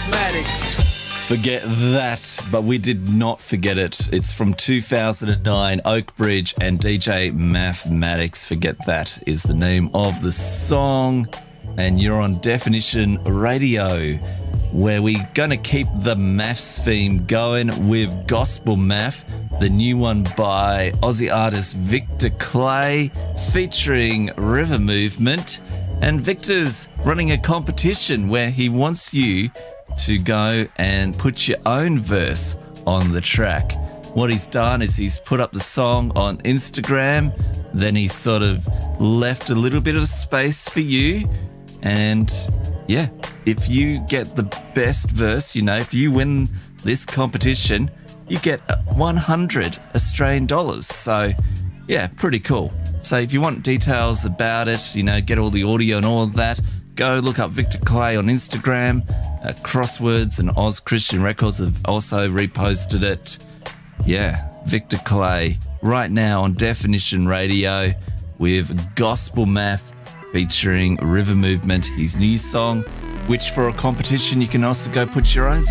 Mathematics. Forget that, but we did not forget it. It's from 2009, Oak Bridge and DJ Mathematics. Forget That is the name of the song. And you're on Definition Radio, where we're going to keep the maths theme going with Gospel Math, the new one by Aussie artist Victor Clay, featuring River Movement. And Victor's running a competition where he wants you to go and put your own verse on the track. What he's done is he's put up the song on Instagram, then he's sort of left a little bit of space for you. And yeah, if you get the best verse, you know, if you win this competition, you get 100 Australian dollars. So yeah, pretty cool. So if you want details about it, you know, get all the audio and all of that, go look up Victor Clay on Instagram. Crosswords and Oz Christian Records have also reposted it. Yeah, Victor Clay right now on Definition Radio with Gospel Math featuring River Movement, his new song, which for a competition you can also go put your own